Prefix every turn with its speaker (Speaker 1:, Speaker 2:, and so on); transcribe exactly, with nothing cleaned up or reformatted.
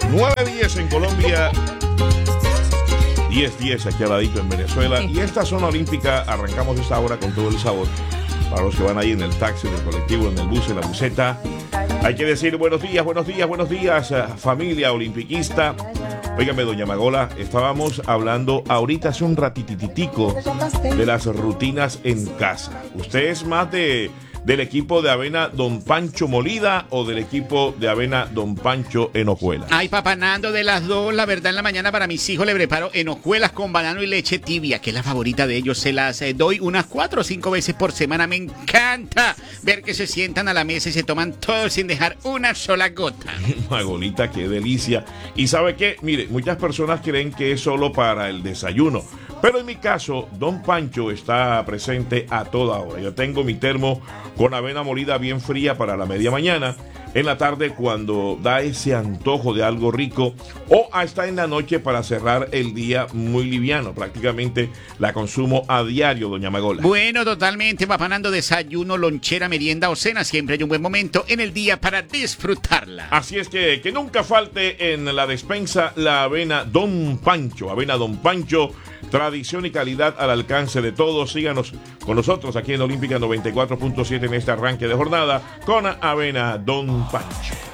Speaker 1: nueve diez en Colombia, diez diez aquí al ladito en Venezuela. Y esta zona olímpica, arrancamos esta hora con todo el sabor. Para los que van ahí en el taxi, en el colectivo, en el bus, en la buseta, hay que decir buenos días, buenos días, buenos días, familia olimpiquista. Óigame, doña Magola, estábamos hablando ahorita hace un ratititico de las rutinas en casa. ¿Usted es más de del equipo de avena Don Pancho molida o del equipo de avena Don Pancho en hojuelas?
Speaker 2: Ay, papá Nando, de las dos, la verdad, en la mañana para mis hijos le preparo en hojuelas con banano y leche tibia, que es la favorita de ellos. Se las eh, doy unas cuatro o cinco veces por semana. Me encanta ver que se sientan a la mesa y se toman todo sin dejar una sola gota.
Speaker 1: Magolita, qué delicia. Y ¿sabe qué? Mire, muchas personas creen que es solo para el desayuno, pero en mi caso, Don Pancho está presente a toda hora. Yo tengo mi termo con avena molida bien fría para la media mañana, en la tarde cuando da ese antojo de algo rico, o hasta en la noche para cerrar el día muy liviano. Prácticamente la consumo a diario, doña Magola.
Speaker 2: Bueno, totalmente, papá Nando, desayuno, lonchera, merienda o cena, siempre hay un buen momento en el día para disfrutarla.
Speaker 1: Así es que que nunca falte en la despensa la avena Don Pancho, avena Don Pancho, tradición y calidad al alcance de todos. Síganos con nosotros aquí en Olímpica noventa y cuatro punto siete en este arranque de jornada con avena Don Pancho.